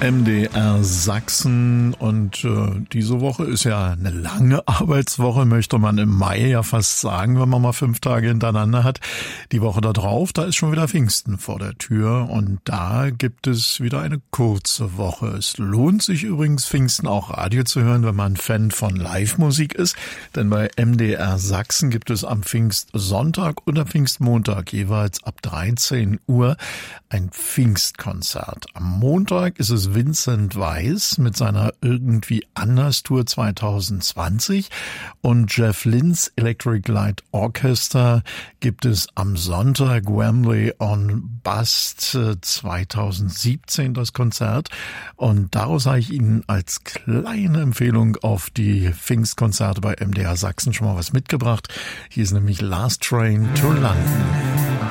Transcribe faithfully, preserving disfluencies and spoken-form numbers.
M D R Sachsen und äh, diese Woche ist ja eine lange Arbeitswoche, möchte man im Mai ja fast sagen, wenn man mal fünf Tage hintereinander hat. Die Woche da drauf, da ist schon wieder Pfingsten vor der Tür und da gibt es wieder eine kurze Woche. Es lohnt sich übrigens, Pfingsten auch Radio zu hören, wenn man Fan von Live-Musik ist, denn bei M D R Sachsen gibt es am Pfingstsonntag und am Pfingstmontag jeweils ab dreizehn Uhr ein Pfingstkonzert. Am Montag ist es Vincent Weiss mit seiner Irgendwie anders Tour zwanzig zwanzig und Jeff Lynne's Electric Light Orchestra gibt es am Sonntag Wembley on Bust zwanzig siebzehn das Konzert und daraus habe ich Ihnen als kleine Empfehlung auf die Pfingstkonzerte bei M D R Sachsen schon mal was mitgebracht. Hier ist nämlich Last Train to London.